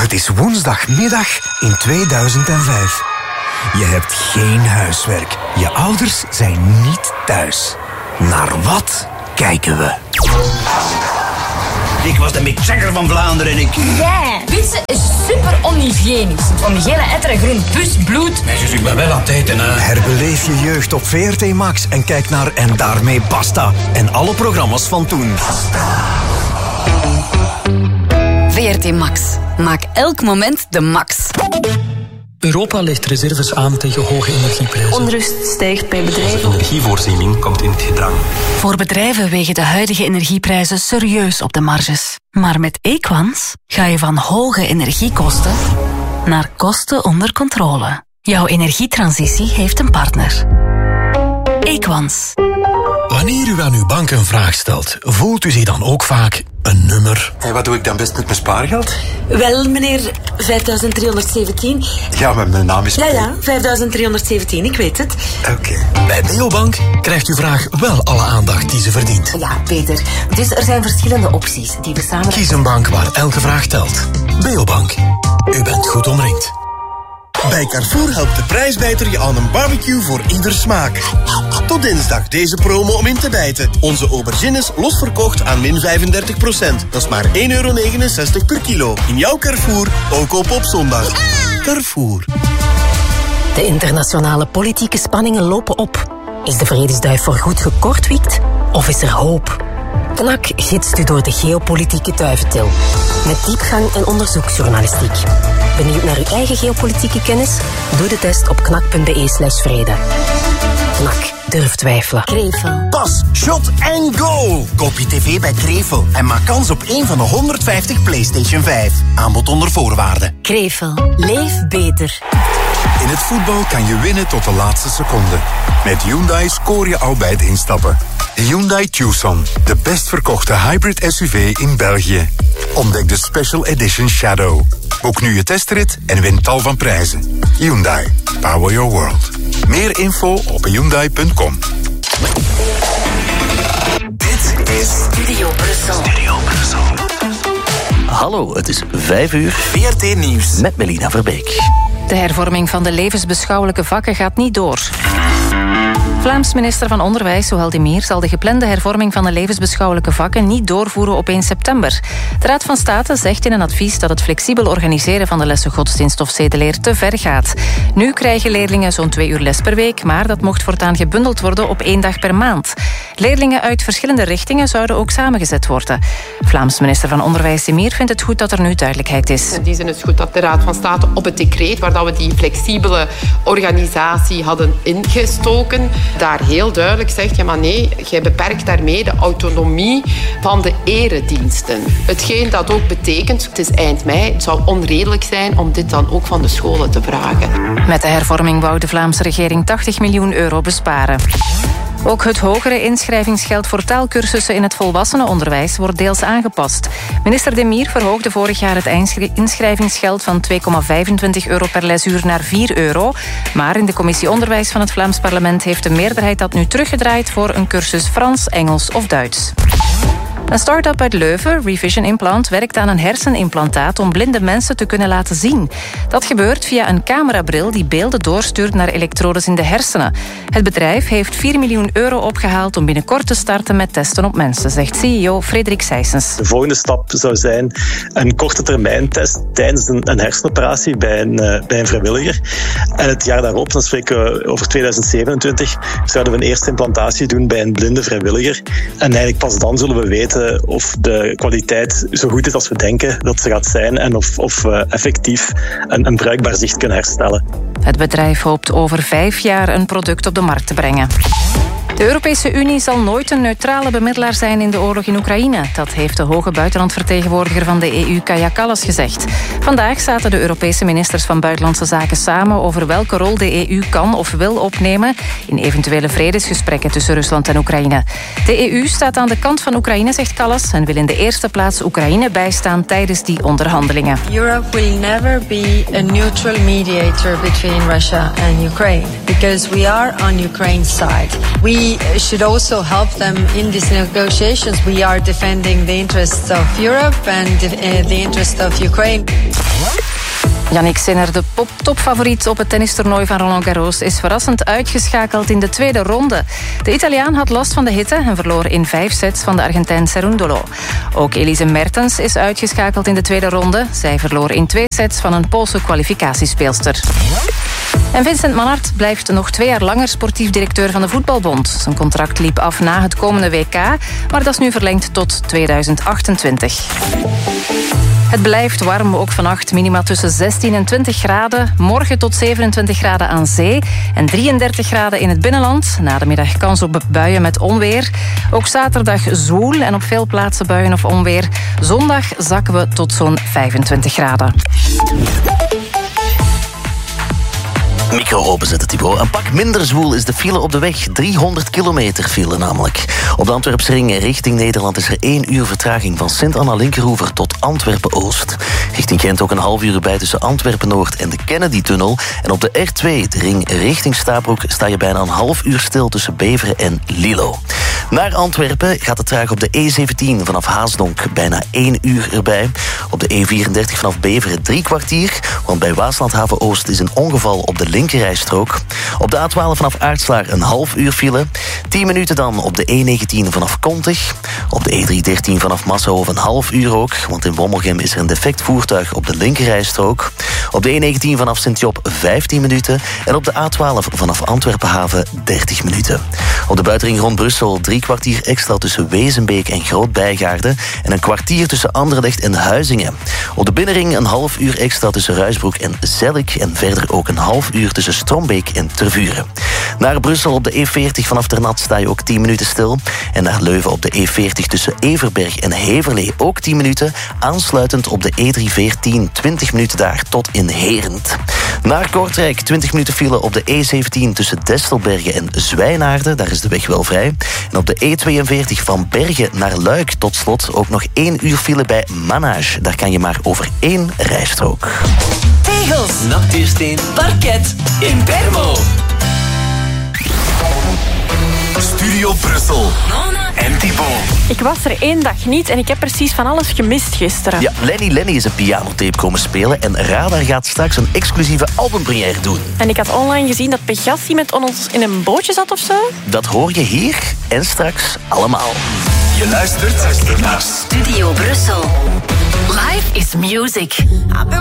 Het is woensdagmiddag in 2005. Je hebt geen huiswerk. Je ouders zijn niet thuis. Naar wat kijken we? Ik was de Mick Jagger van Vlaanderen en ik... Ja, pizza is super onhygiënisch. Van gele etter en groen pus, bloed. Nee, ik ben wel aan het eten, hè. Herbeleef je jeugd op VRT Max en kijk naar En Daarmee Basta. En alle programma's van toen. VRT Max. Maak elk moment de max. Europa legt reserves aan tegen hoge energieprijzen. Onrust stijgt bij bedrijven. De energievoorziening komt in het gedrang. Voor bedrijven wegen de huidige energieprijzen serieus op de marges. Maar met Equans ga je van hoge energiekosten naar kosten onder controle. Jouw energietransitie heeft een partner. Equans. Wanneer u aan uw bank een vraag stelt, voelt u zich dan ook vaak een nummer? En wat doe ik dan best met mijn spaargeld? Wel, meneer, 5317. Ja, maar mijn naam is... Ja, 5317, ik weet het. Oké. Bij Beobank krijgt uw vraag wel alle aandacht die ze verdient. Ja, Peter. Dus er zijn verschillende opties die we samen... Kies een bank waar elke vraag telt. Beobank. U bent goed omringd. Bij Carrefour helpt de prijsbijter je aan een barbecue voor ieder smaak. Tot dinsdag deze promo om in te bijten. Onze aubergines losverkocht aan min 35%. Dat is maar €1,69 per kilo. In jouw Carrefour, ook op zondag. Carrefour. De internationale politieke spanningen lopen op. Is de vredesduif voorgoed gekortwiekt? Of is er hoop? KNAK gidst u door de geopolitieke duiventil. Met diepgang en onderzoeksjournalistiek. Benieuwd naar uw eigen geopolitieke kennis? Doe de test op knak.be/vrede. KNAK. Durf twijfelen. Krevel. Pas, shot en go! Koop je tv bij Krevel en maak kans op een van de 150 PlayStation 5. Aanbod onder voorwaarden. Krevel. Leef beter. In het voetbal kan je winnen tot de laatste seconde. Met Hyundai scoor je al bij het instappen. De Hyundai Tucson, de best verkochte hybrid SUV in België. Ontdek de Special Edition Shadow. Boek nu je testrit en win tal van prijzen. Hyundai, power your world. Meer info op hyundai.com. Dit is Studio Brussel. Hallo, het is 5:00. VRT Nieuws. Met Melina Verbeek. De hervorming van de levensbeschouwelijke vakken gaat niet door. Vlaams minister van Onderwijs, Souhel de Mier, zal de geplande hervorming van de levensbeschouwelijke vakken niet doorvoeren op 1 september. De Raad van State zegt in een advies dat het flexibel organiseren van de lessen godsdienst of zedeleer te ver gaat. Nu krijgen leerlingen zo'n 2 uur les per week, maar dat mocht voortaan gebundeld worden op 1 dag per maand. Leerlingen uit verschillende richtingen zouden ook samengezet worden. Vlaams minister van Onderwijs, de Mier, vindt het goed dat er nu duidelijkheid is. In die zin is het goed dat de Raad van State op het decreet, waar dat we die flexibele organisatie hadden ingestoken, daar heel duidelijk zegt, ja maar nee, jij beperkt daarmee de autonomie van de erediensten. Hetgeen dat ook betekent, het is eind mei, het zou onredelijk zijn om dit dan ook van de scholen te vragen. Met de hervorming wou de Vlaamse regering €80 miljoen besparen. Ook het hogere inschrijvingsgeld voor taalkursussen in het volwassenenonderwijs wordt deels aangepast. Minister De Mier verhoogde vorig jaar het inschrijvingsgeld van €2,25 per lesuur naar €4. Maar in de commissie Onderwijs van het Vlaams Parlement heeft de meerderheid dat nu teruggedraaid voor een cursus Frans, Engels of Duits. Een start-up uit Leuven, Revision Implant, werkt aan een hersenimplantaat om blinde mensen te kunnen laten zien. Dat gebeurt via een camerabril die beelden doorstuurt naar elektrodes in de hersenen. Het bedrijf heeft €4 miljoen opgehaald om binnenkort te starten met testen op mensen, zegt CEO Frederik Sijsens. De volgende stap zou zijn een korte termijn test tijdens een hersenoperatie bij een vrijwilliger. En het jaar daarop, dan spreken we over 2027, zouden we een eerste implantatie doen bij een blinde vrijwilliger. En eigenlijk pas dan zullen we weten of de kwaliteit zo goed is als we denken dat ze gaat zijn en of we effectief een bruikbaar zicht kunnen herstellen. Het bedrijf hoopt over 5 jaar een product op de markt te brengen. De Europese Unie zal nooit een neutrale bemiddelaar zijn in de oorlog in Oekraïne. Dat heeft de hoge buitenlandvertegenwoordiger van de EU, Kaja Kallas, gezegd. Vandaag zaten de Europese ministers van Buitenlandse Zaken samen over welke rol de EU kan of wil opnemen in eventuele vredesgesprekken tussen Rusland en Oekraïne. De EU staat aan de kant van Oekraïne, zegt Kallas, en wil in de eerste plaats Oekraïne bijstaan tijdens die onderhandelingen. Europe will never be a neutral mediator between Russia and Ukraine because we are on Ukraine's side. We we should also help them in these negotiations. We are defending the interests of Europe and the interests of Ukraine. Yannick Sinner, de topfavoriet op het tennistoernooi van Roland Garros, is verrassend uitgeschakeld in de tweede ronde. De Italiaan had last van de hitte en verloor in 5 sets van de Argentijn Cerundolo. Ook Elise Mertens is uitgeschakeld in de tweede ronde. Zij verloor in 2 sets van een Poolse kwalificatiespeelster. En Vincent Manhart blijft nog 2 jaar langer sportief directeur van de Voetbalbond. Zijn contract liep af na het komende WK, maar dat is nu verlengd tot 2028. Het blijft warm, ook vannacht. Minima tussen 16 en 20 graden. Morgen tot 27 graden aan zee. En 33 graden in het binnenland. Na de middag kans op buien met onweer. Ook zaterdag zwoel en op veel plaatsen buien of onweer. Zondag zakken we tot zo'n 25 graden. Micro openzetten, Thibaut. Een pak minder zwoel is de file op de weg. 300 kilometer file namelijk. Op de Antwerpsring richting Nederland is er 1 uur vertraging van Sint-Anna-Linkeroever tot Antwerpen-Oost. Richting Gent ook een half uur bij tussen Antwerpen-Noord en de Kennedy-tunnel. En op de R2, de ring richting Stabroek, sta je bijna een half uur stil tussen Beveren en Lilo. Naar Antwerpen gaat het traag op de E17 vanaf Haasdonk bijna 1 uur erbij. Op de E34 vanaf Beveren 3 kwartier, want bij Waaslandhaven-Oost is een ongeval op de linkerrijstrook. Op de A12 vanaf Aartslaar een half uur file. 10 minuten dan op de E19 vanaf Kontig. Op de E313 vanaf Massahove een half uur ook, want in Wommelgem is er een defect voertuig op de linkerrijstrook. Op de E19 vanaf Sint-Job 15 minuten. En op de A12 vanaf Antwerpenhaven 30 minuten. Op de buitenring rond Brussel 3 kwartier extra tussen Wezenbeek en Groot-Bijgaarden. En een kwartier tussen Anderlecht en Huizingen. Op de binnenring een half uur extra tussen Ruisbroek en Zellik. En verder ook een half uur tussen Strombeek en Tervuren. Naar Brussel op de E40 vanaf Ternat sta je ook 10 minuten stil. En naar Leuven op de E40 tussen Everberg en Heverlee ook 10 minuten. Aansluitend op de E314 20 minuten daar tot in Herent. Naar Kortrijk 20 minuten file op de E17 tussen Destelbergen en Zwijnaarden. Daar is de weg wel vrij. En op de E42 van Bergen naar Luik tot slot ook nog 1 uur file bij Manage. Daar kan je maar over 1 rijstrook. Tegels, natuursteen, parket, Impermo. Studio Brussel. En Thibaut. Ik was er 1 dag niet en ik heb precies van alles gemist gisteren. Ja, Lenny is een pianotape komen spelen en Radar gaat straks een exclusieve albumpremière doen. En ik had online gezien dat Pegassi met ons in een bootje zat of zo. Dat hoor je hier en straks allemaal. Je luistert naar Studio Brussel. Life is music.